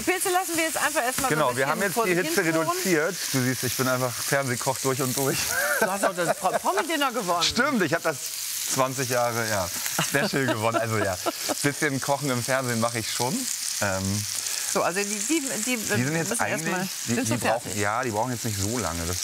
Pilze lassen wir jetzt einfach erstmal so ein Genau, bisschen wir haben jetzt vor die sich Hitze hin kochen. reduziert. Du siehst, ich bin einfach Fernsehkoch durch und durch. Du hast auch das Promi-Dinner gewonnen. Stimmt, ich habe das 20 Jahre, ja, Special gewonnen. Also ja, bisschen Kochen im Fernsehen mache ich schon. So, also die Die sind jetzt müssen eigentlich, erstmal- die sind so brauchen, fertig. ja, die brauchen jetzt nicht so lange. Das